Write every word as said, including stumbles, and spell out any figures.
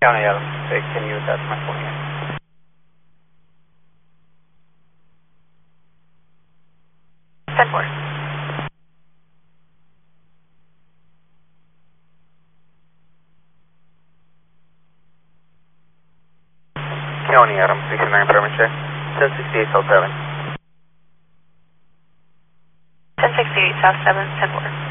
County Adam six, can you attach my twenty-eight? ten four. County Adam sixty-nine, permit check. ten sixty-eight South seven. ten sixty-eight South seven, ten four.